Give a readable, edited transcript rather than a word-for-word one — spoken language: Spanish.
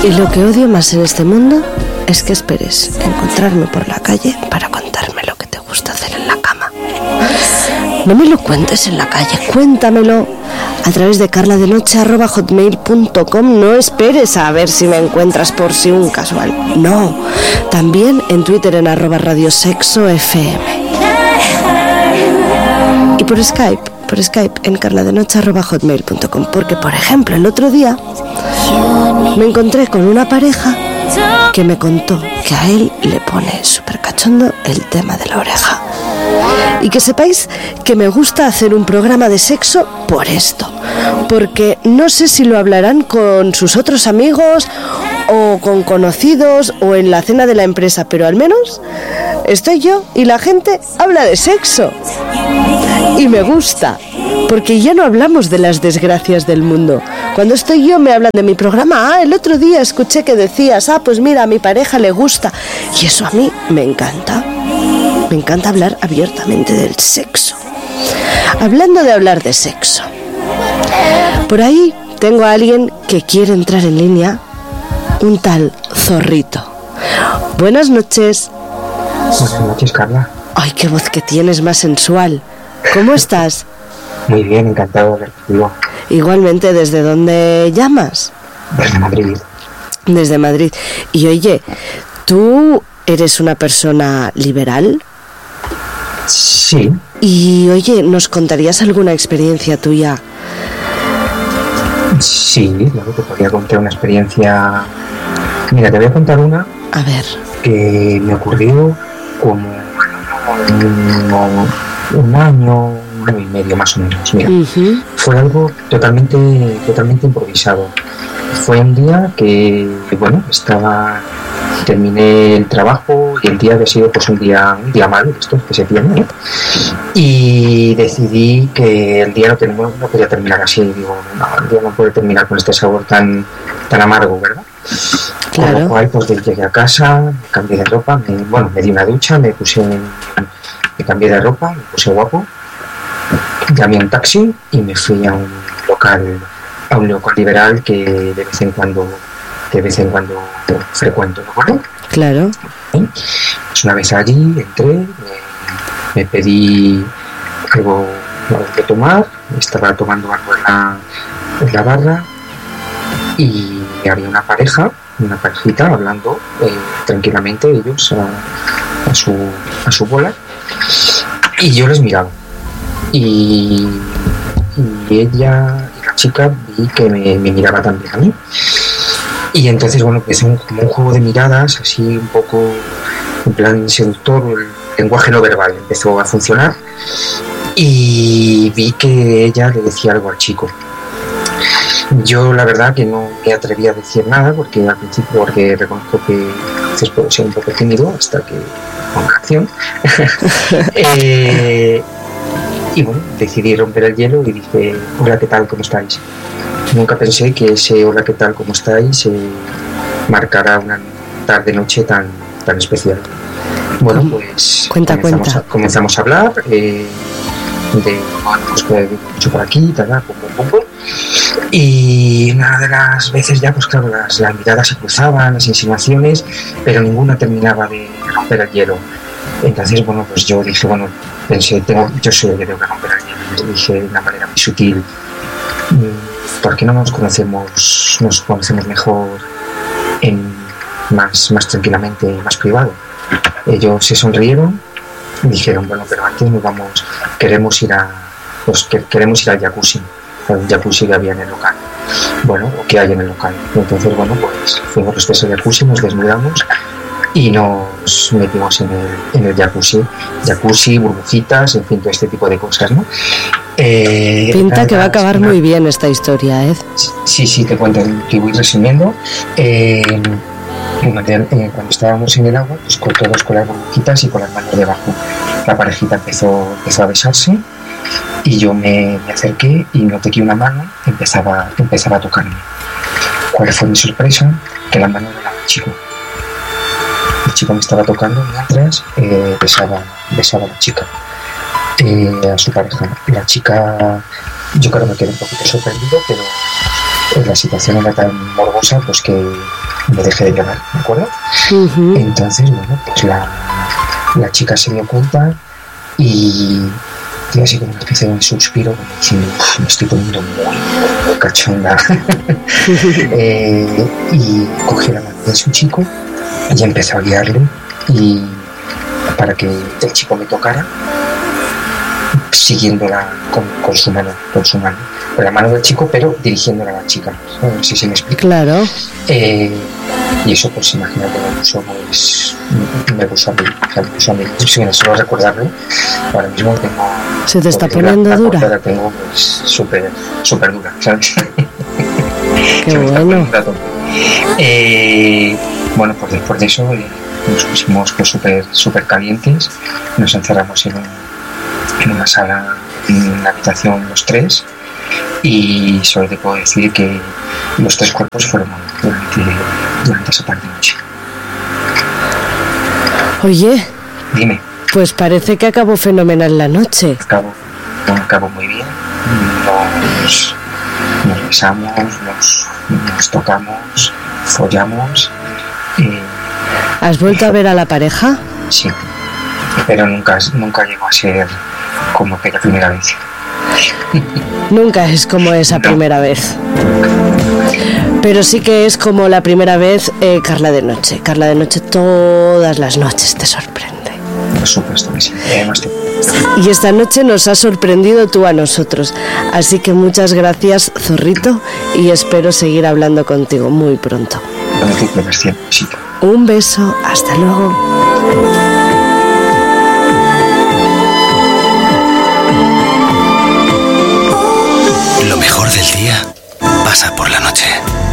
Y lo que odio más en este mundo es que esperes encontrarme por la calle para contarme lo que te gusta hacer en la cama. No me lo cuentes en la calle, cuéntamelo a través de carladenoche@hotmail.com. No esperes a ver si me encuentras por si un casual. No, también en Twitter en @radiosexofm. Y por Skype en carladenoche@hotmail.com. Porque, por ejemplo, el otro día me encontré con una pareja que me contó que a él le pone súper cachondo el tema de la oreja. Y que sepáis que me gusta hacer un programa de sexo por esto, porque no sé si lo hablarán con sus otros amigos o con conocidos o en la cena de la empresa, pero al menos estoy yo y la gente habla de sexo. Y me gusta, porque ya no hablamos de las desgracias del mundo. Cuando estoy yo me hablan de mi programa. El otro día escuché que decías, pues mira, a mi pareja le gusta. Y eso a mí me encanta. Me encanta hablar abiertamente del sexo. Hablando de hablar de sexo, por ahí tengo a alguien que quiere entrar en línea, un tal Zorrito. Buenas noches. Buenas noches, Carla. Ay, qué voz que tienes, más sensual. ¿Cómo estás? Muy bien, encantado de hablar contigo. Igualmente, ¿desde dónde llamas? Desde Madrid. Desde Madrid. Y oye, ¿tú eres una persona liberal? Sí. Y oye, ¿nos contarías alguna experiencia tuya? Sí, claro, te podría contar una experiencia. Mira, te voy a contar una. A ver. Que me ocurrió como un año y medio más o menos. Mira, fue algo totalmente improvisado. Fue un día que, terminé el trabajo y el día había sido pues un día malo, estos que se tienen, ¿no? Y decidí que el día no podía terminar así. Digo, no, el día no puede terminar con este sabor tan amargo, ¿verdad? Claro. Con lo cual pues llegué a casa, me cambié de ropa, me di una ducha, me cambié de ropa, me puse guapo, llamé un taxi y me fui a un local liberal que de vez en cuando frecuento, ¿de acuerdo? Claro. Pues una vez allí entré, me pedí algo de tomar, estaba tomando algo en la barra y había una parejita hablando tranquilamente ellos a su bola, y yo les miraba y ella y la chica vi que me miraba también a mí. Y entonces, pues como un juego de miradas, así un poco en plan seductor, el lenguaje no verbal empezó a funcionar y vi que ella le decía algo al chico. Yo la verdad que no me atreví a decir nada porque al principio, porque reconozco que a veces puedo ser un poco tímido hasta que ponga acción. Y bueno, decidí romper el hielo y dije, hola, ¿qué tal? ¿Cómo estáis? Nunca pensé que ese hola, ¿qué tal? ¿Cómo estáis? Marcará una tarde-noche tan especial. Bueno, pues comenzamos a hablar de pues que he hecho por aquí, pum. Y una de las veces ya, pues claro, las miradas se cruzaban, las insinuaciones, pero ninguna terminaba de romper el hielo. Entonces, pues yo dije, pensé, yo soy el que tengo que romper el hielo. Dije de una manera muy sutil, ¿por qué no nos conocemos mejor más tranquilamente, más privado? Ellos se sonrieron y dijeron, pero antes queremos ir al jacuzzi, el jacuzzi que había en el local, o que hay en el local. Entonces, pues fuimos los tres al jacuzzi, nos desnudamos y nos metimos en el jacuzzi, burbujitas, en fin, todo este tipo de cosas, ¿no? Pinta que va a acabar muy bien esta historia, ¿eh? Sí, te cuento, te voy resumiendo. Cuando estábamos en el agua, pues todos con las burbujitas y con las manos debajo. La parejita empezó a besarse y yo me acerqué y noté que una mano empezaba a tocarme. ¿Cuál fue mi sorpresa? Que la mano era del chico. El chico me estaba tocando mientras besaba a la chica, a su pareja. La chica, yo creo que me quedé un poquito sorprendido, pero la situación era tan morbosa pues que me dejé de llamar, ¿de acuerdo? Entonces, bueno, pues la chica se dio cuenta y así como una especie de suspiro, diciendo, me estoy poniendo muy cachonda. Y cogió la mano de su chico y empezó a guiarle y para que el chico me tocara, siguiéndola con su mano, con la mano del chico, pero dirigiéndola a la chica. No sé si me explico. Claro. Y eso, pues imagínate, me puso a mí. Si me suelo recordarlo, ahora mismo tengo... Se te está poniendo dura. La tengo pues, súper dura, ¿sabes? Qué bueno. Bueno, pues después de eso nos pusimos pues, súper calientes, nos encerramos en una sala, en una habitación los tres, y solo te puedo decir que los tres cuerpos fueron durante esa tarde noche. Oye, dime. Pues parece que acabó fenomenal la noche. Acabó muy bien. Nos besamos, nos tocamos, follamos. ¿Has vuelto a ver a la pareja? Sí, pero nunca llegó a ser como aquella primera vez. Nunca es como esa primera vez. Pero sí que es como la primera vez Carla de Noche. Carla de Noche todas las noches te sorprende. Por supuesto que sí. Y esta noche nos has sorprendido tú a nosotros. Así que muchas gracias, Zorrito, y espero seguir hablando contigo muy pronto. Un beso, hasta luego. Lo mejor del día pasa por la noche.